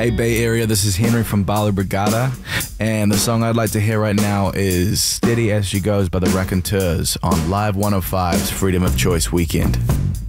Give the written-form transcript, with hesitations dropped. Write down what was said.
Hey Bay Area, this is Henry from Bali Brigada, and the song I'd like to hear right now is Steady As She Goes by the Raconteurs on Live 105's Freedom of Choice Weekend.